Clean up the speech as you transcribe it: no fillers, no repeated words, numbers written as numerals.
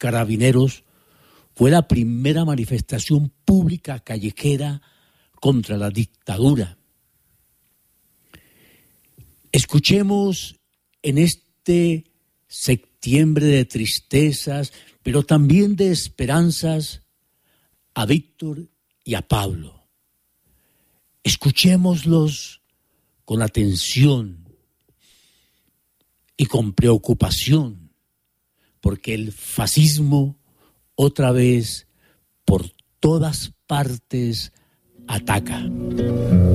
Carabineros fue la primera manifestación pública callejera contra la dictadura. Escuchemos en este septiembre de tristezas, pero también de esperanzas, a Víctor y a Pablo. Escuchémoslos con atención y con preocupación, porque el fascismo otra vez por todas partes ataca.